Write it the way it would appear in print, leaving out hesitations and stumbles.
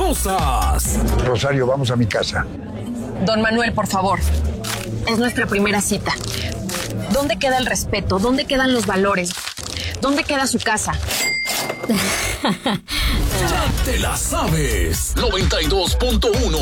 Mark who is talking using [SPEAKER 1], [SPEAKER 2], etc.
[SPEAKER 1] mañosas.
[SPEAKER 2] Rosario, vamos a mi casa.
[SPEAKER 3] Don Manuel, por favor. Es nuestra primera cita. ¿Dónde queda el respeto? ¿Dónde quedan los valores? ¿Dónde queda su casa?
[SPEAKER 1] Ya te la sabes. 92.1